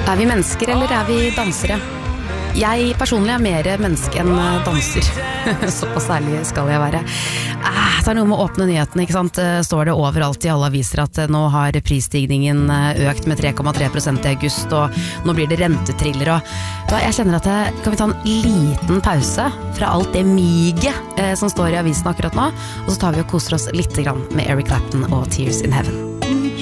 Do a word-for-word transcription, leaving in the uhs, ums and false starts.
Er vi mennesker, eller er vi dansere? Jeg personlig er mer menneske enn danser. Såpass ærlig skal jeg være. Eh, det er noe med å åpne nyhetene, ikke sant? Står det overalt i alle aviser at nå har prisstigningen økt med tre komma tre prosent i august, og nå blir det rentetriller. Og da jeg kjenner at det, kan vi ta en liten pause fra alt det miget eh, som står i avisen akkurat nå, og så tar vi og koser oss litt grann med Eric Clapton og Tears in Heaven.